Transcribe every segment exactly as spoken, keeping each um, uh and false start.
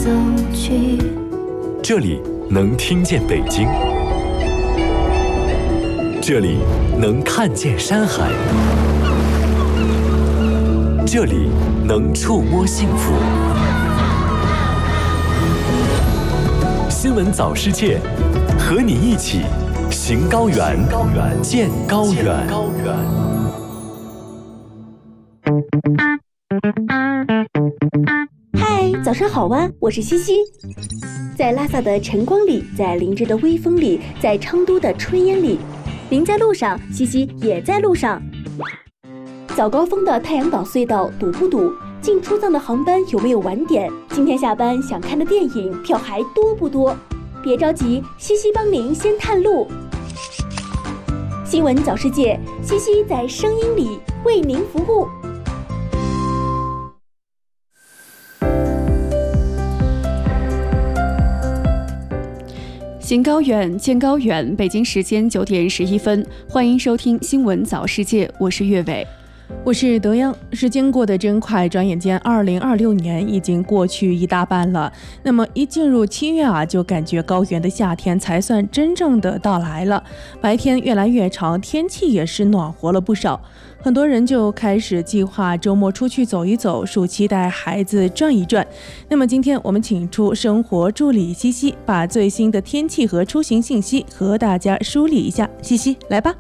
走去。 这里能听见北京，这里能看见山海，这里能触摸幸福。新闻早世界，和你一起行高原，见高原。 嗨，早上好啊，我是西西。在拉萨的晨光里，在林芝的微风里，在昌都的炊烟里，您在路上，西西也在路上。早高峰的太阳岛隧道堵不堵？进出藏的航班有没有晚点？今天下班想看的电影票还多不多？别着急，西西帮您先探路。新闻早世界，西西在声音里为您服务。 行高远，见高远。北京时间九点十一分，欢迎收听新闻早世界，我是岳伟。 我是德央。时间过得真快，转眼间二零二六年已经过去一大半了。那么一进入七月啊，就感觉高原的夏天才算真正的到来了。白天越来越长，天气也是暖和了不少。很多人就开始计划周末出去走一走，暑期带孩子转一转。那么今天我们请出生活助理西西，把最新的天气和出行信息和大家梳理一下。西西，来吧。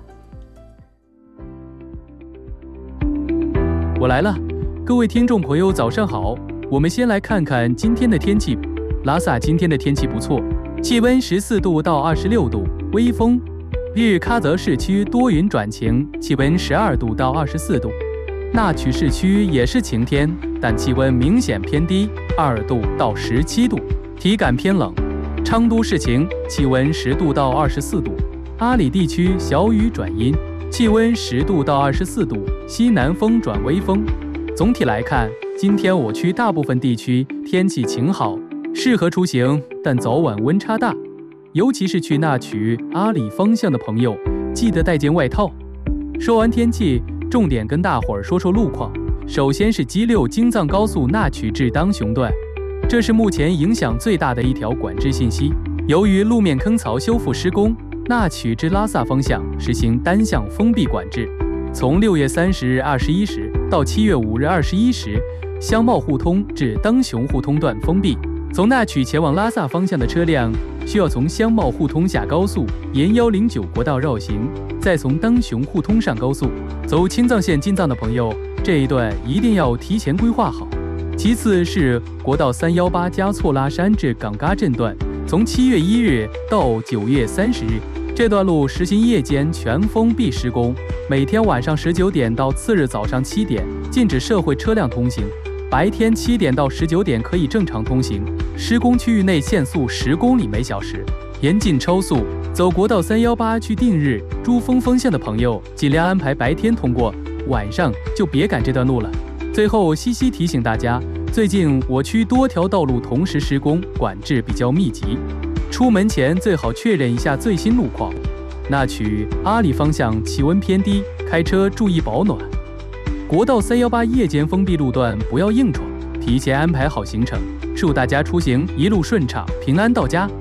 我来了，各位听众朋友早上好。我们先来看看今天的天气。拉萨今天的天气不错，气温十四度到二十六度，微风。日喀则市区多云转晴，气温十二度到二十四度。那曲市区也是晴天，但气温明显偏低，二度到十七度，体感偏冷。昌都市晴，气温十度到二十四度。阿里地区小雨转阴，气温十度到二十四度，西南风转微风。总体来看，今天我区大部分地区天气晴好，适合出行，但早晚温差大。尤其是去那曲、阿里方向的朋友，记得带件外套。说完天气，重点跟大伙儿说说路况。首先是 G 六 京藏高速那曲至当雄段，这是目前影响最大的一条管制信息。由于路面坑槽修复施工，那曲至拉萨方向实行单向封闭管制，从六月三十日二十一时到七月五日二十一时，香茂互通至当雄互通段封闭。从那曲前往拉萨方向的车辆需要从香茂互通下高速，沿一零九国道绕行，再从当雄互通上高速。走青藏线进藏的朋友，这一段一定要提前规划好。其次是国道三一八加措拉山至岗嘎镇段，从七月一日到九月三十日，这段路实行夜间全封闭施工，每天晚上十九点到次日早上七点禁止社会车辆通行，白天七点到十九点可以正常通行。施工区域内限速十公里每小时，严禁超速。走国道三一八去定日、珠峰方向的朋友，尽量安排白天通过，晚上就别赶这段路了。最后，西西提醒大家，最近我区多条道路同时施工，管制比较密集，出门前最好确认一下最新路况。那曲、阿里方向气温偏低，开车注意保暖。国道三一八夜间封闭路段不要硬闯，提前安排好行程。祝大家出行一路顺畅，平安到家。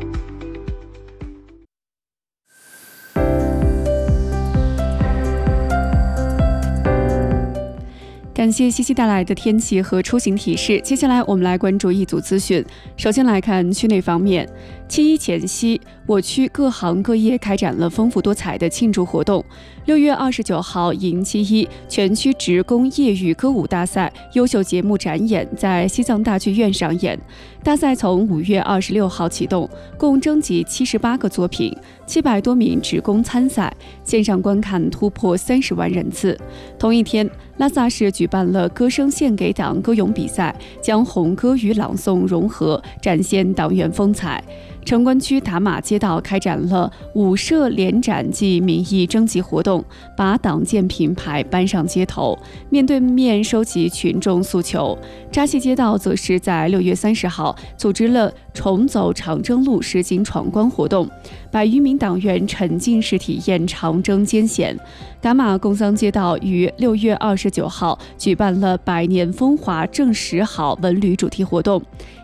感谢西西带来的天气和出行提示。接下来我们来关注一组资讯。首先来看区内方面，七一前夕，我区各行各业开展了丰富多彩的庆祝活动。六月二十九号，迎七一全区职工业余歌舞大赛优秀节目展演在西藏大剧院上演。大赛从五月二十六号启动，共征集七十八个作品，七百多名职工参赛，线上观看突破三十万人次。同一天，拉萨市举办了歌声献给党歌咏比赛，将红歌与朗诵融合，展现党员风采。城关区达玛街道开展了舞社联展暨民意征集活动，把党建品牌搬上街头，面对面收集群众诉求。扎西街道则是在六月三十号组织了重走长征路实景闯关活动，百余名党员沉浸式体验长征艰险。达玛工桑街道于六月二十九号举办了百年风华正十好文旅主题活动，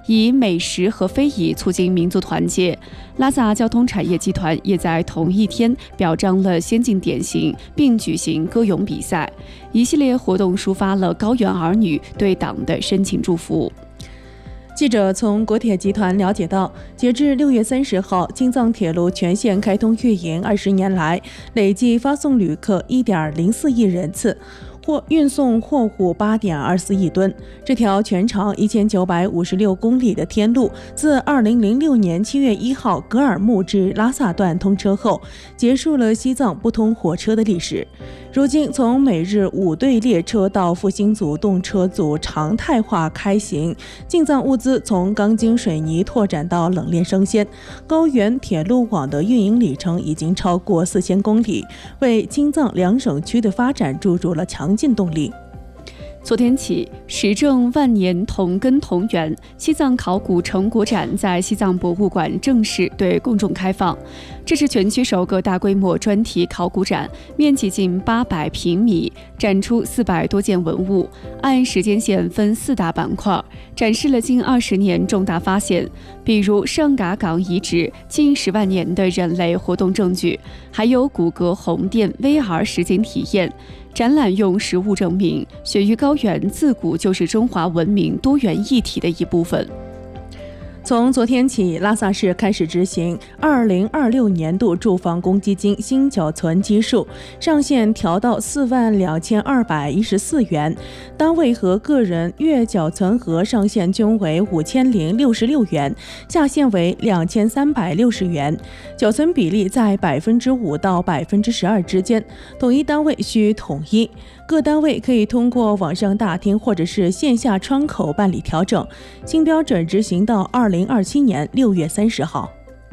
以美食和非遗促进民族团结。拉萨交通产业集团也在同一天表彰了先进典型，并举行歌咏比赛。一系列活动抒发了高原儿女对党的深情祝福。 记者从国铁集团了解到，截至六月三十号，京藏铁路全线开通运营二十年来，累计发送旅客一点零四亿人次，或运送货物八点二四亿吨。这条全长一千九百五十六公里的天路，自二零零六年七月一号格尔木至拉萨段通车后，结束了西藏不通火车的历史。如今，从每日五对列车到复兴组动车组常态化开行，进藏物资从钢筋水泥拓展到冷链生鲜，高原铁路网的运营里程已经超过四千公里，为京藏两省区的发展注入了强劲动力。 昨天起，时政万年同根同源西藏考古成果展在西藏博物馆正式对公众开放。这是全区首个大规模专题考古展，面积近八百平米，展出四百多件文物，按时间线分四大板块，展示了近二十年重大发现，比如上嘎岗遗址近十万年的人类活动证据，还有骨骼红电 V R 实景体验。展览用实物证明，雪域高原自古就是中华文明多元一体的一部分。 从昨天起，拉萨市开始执行二零二六年度住房公积金新缴存基数上限调到四万两千二百一十四元，单位和个人月缴存额上限均为五千零六十六元，下限为两千三百六十元，缴存比例在百分之五到百分之十二之间，统一单位需统一。各单位可以通过网上大厅或者是线下窗口办理调整。新标准执行到二零二七年六月三十号。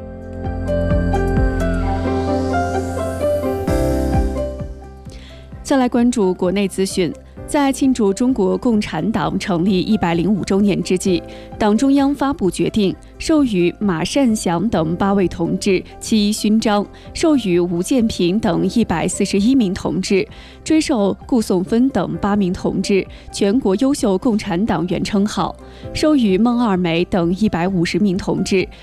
再来关注国内资讯。在庆祝中国共产党成立一百零五周年之际，党中央发布决定，授予马善祥等八位同志七一勋章，授予吴建平等一百四十一名同志，追授顾颂芬等八名同志全国优秀共产党员称号，授予孟二梅等一百五十名同志